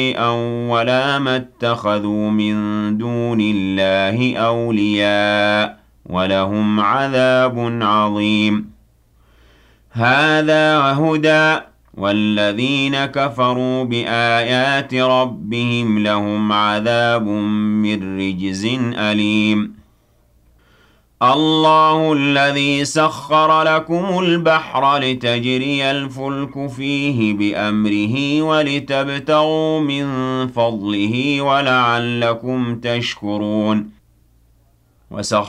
ولا ما اتخذوا من دون الله أولياء ولهم عذاب عظيم هذا هدى والذين كفروا بآيات ربهم لهم عذاب من رجز أليم الله الذي سخر لكم البحر لتجري الفلك فيه بأمره ولتبتغوا من فضله ولعلكم تشكرون وسخر